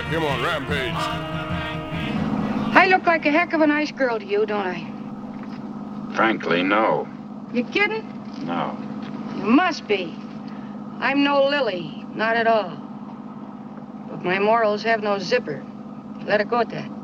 Come on, rampage. I look like a heck of a nice girl to you, don't I? Frankly, no. You kidding? No. You must be. I'm no lily, not at all. But my morals have no zipper. Let it go at that.